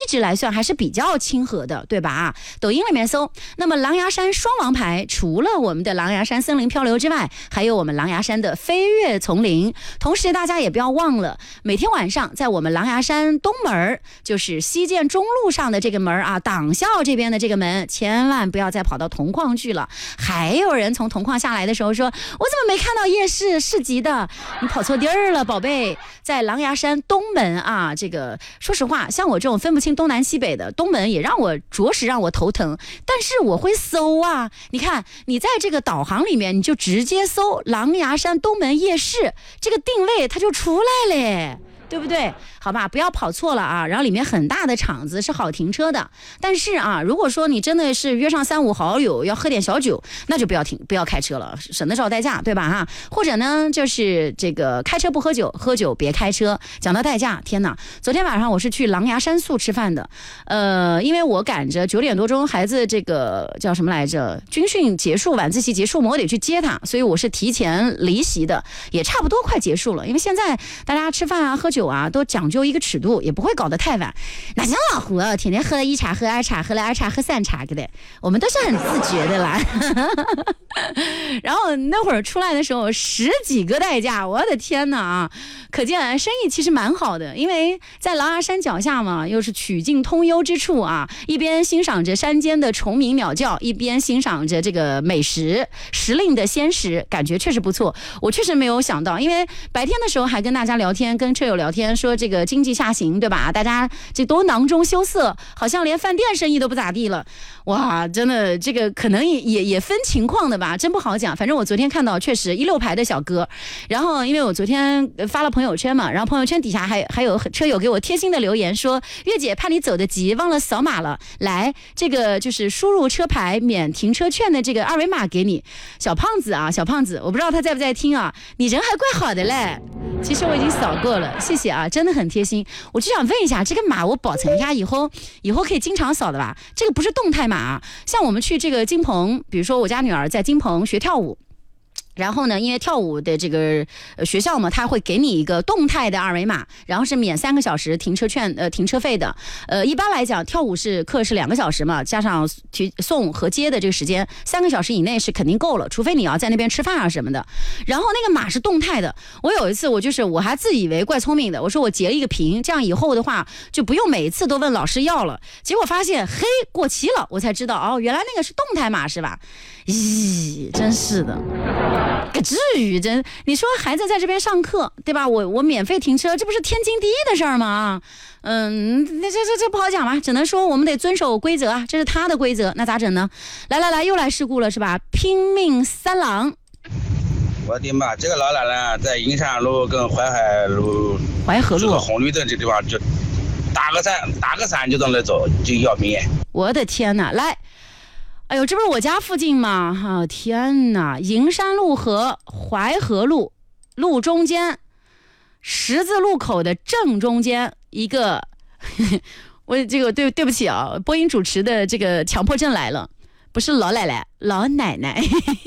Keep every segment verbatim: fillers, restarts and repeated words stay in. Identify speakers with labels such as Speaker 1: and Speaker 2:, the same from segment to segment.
Speaker 1: 值来算还是比较亲和的，对吧？抖音里面搜，那么狼牙山双王牌除了我们的狼牙山森林漂流之外，还有我们狼牙山的飞跃丛林。同时大家也不要忘了，每天晚上在我们狼牙山东门，就是西涧中路上的这个门啊，党校这边的这个门，千万不要再跑到铜矿去了。还有人从铜矿下来的时候说，我怎么没看到夜市市集的？你跑错地儿了，宝贝，在狼牙山东门啊。这个说实话，像我这种分不清东南西北的，东门也让我着实让我头疼，但是我会搜啊。你看你在这个导航里面，你就直接搜狼牙山东门夜市，这个定位它就出来了，对不对？好吧，不要跑错了啊。然后里面很大的场子，是好停车的。但是啊，如果说你真的是约上三五好友要喝点小酒，那就不要停，不要开车了，省得招代驾，对吧哈？或者呢，就是这个开车不喝酒，喝酒别开车。讲到代驾，天哪！昨天晚上我是去狼牙山宿吃饭的，呃，因为我赶着九点多钟孩子这个叫什么来着，军训结束，晚自习结束，我得去接他，所以我是提前离席的，也差不多快结束了。因为现在大家吃饭啊、喝酒啊都讲究一个尺度，也不会搞得太晚。哪像老胡啊，天天喝了一茶、喝二茶、喝了二茶、喝三茶，对不对？我们都是很自觉的啦。然后那会儿出来的时候，十几个代驾，我的天哪啊！可见生意其实蛮好的，因为在狼牙山脚下嘛，又是曲径通幽之处啊，一边欣赏着山间的虫鸣鸟叫，一边欣赏着这个美食时令的鲜食，感觉确实不错。我确实没有想到，因为白天的时候还跟大家聊天，跟车友聊天，说这个经济下行，对吧？大家这都囊中羞涩，好像连饭店生意都不咋地了。哇，真的这个可能也也也分情况的吧，真不好讲。反正我昨天看到确实一溜排的小哥，然后因为我昨天发了朋友圈嘛，然后朋友圈底下还还有车友给我贴心的留言说，月姐怕你走得急忘了扫码了，来这个就是输入车牌免停车券的这个二维码给你。小胖子啊，小胖子，我不知道他在不在听啊，你人还怪好的嘞。其实我已经扫过了，谢谢啊，真的很贴心。我就想问一下，这个码我保存一下，以后以后可以经常扫的吧？这个不是动态码，像我们去这个金鹏，比如说我家女儿在金鹏学跳舞。然后呢，因为跳舞的这个学校嘛，他会给你一个动态的二维码，然后是免三个小时停车券呃停车费的。呃，一般来讲，跳舞是课是两个小时嘛，加上提送和接的这个时间，三个小时以内是肯定够了，除非你要在那边吃饭啊什么的。然后那个码是动态的，我有一次我就是我还自以为怪聪明的，我说我截了一个屏，这样以后的话就不用每一次都问老师要了。结果发现嘿过期了，我才知道哦，原来那个是动态码是吧？咦，真是的。可至于真？你说孩子在这边上课，对吧？我我免费停车，这不是天经地义的事儿吗？嗯，那这这这不好讲吧？只能说我们得遵守规则啊，这是他的规则，那咋整呢？来来来，又来事故了是吧？拼命三郎，
Speaker 2: 我的妈！这个老奶奶在银山路跟淮海路、
Speaker 1: 淮河路
Speaker 2: 这个红绿灯这地方就打个伞，打个伞就在那走，就要命！
Speaker 1: 我的天哪！来。哎呦，这不是我家附近吗？啊，天哪！银山路和淮河路路中间，十字路口的正中间一个，呵呵我这个对对不起啊，播音主持的这个强迫症来了，不是老奶奶，老奶奶，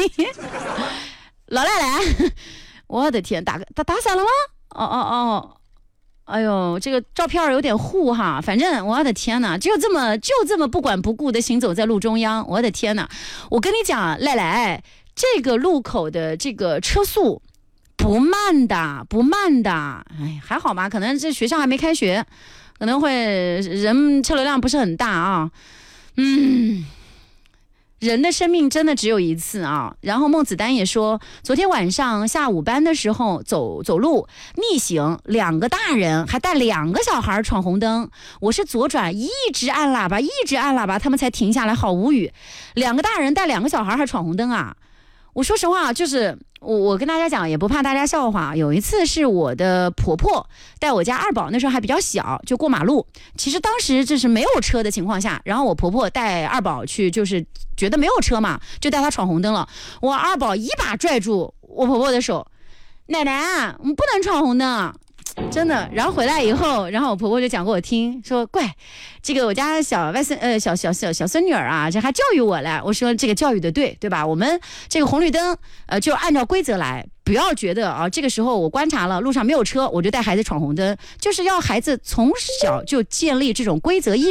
Speaker 1: 老奶奶，我的天，打个打打伞了吗？哦哦哦。哎呦，这个照片有点糊哈，反正我的天哪，就这么就这么不管不顾的行走在路中央，我的天哪！我跟你讲，赖赖，这个路口的这个车速不慢的，不慢的，哎，还好吧，可能这学校还没开学，可能会人车流量不是很大啊，嗯。人的生命真的只有一次啊！然后孟子丹也说，昨天晚上下午班的时候走走路逆行，两个大人还带两个小孩闯红灯，我是左转一直按喇叭，一直按喇叭，他们才停下来，好无语。两个大人带两个小孩还闯红灯啊！我说实话，就是我我跟大家讲，也不怕大家笑话。有一次是我的婆婆带我家二宝，那时候还比较小，就过马路。其实当时这是没有车的情况下，然后我婆婆带二宝去，就是觉得没有车嘛，就带他闯红灯了。我二宝一把拽住我婆婆的手，奶奶，我们不能闯红灯。真的，然后回来以后，然后我婆婆就讲给我听，说乖，这个我家小外孙呃小小小小孙女儿啊，这还教育我了。我说这个教育的对，对吧？我们这个红绿灯呃就按照规则来，不要觉得啊这个时候我观察了路上没有车，我就带孩子闯红灯，就是要孩子从小就建立这种规则意识。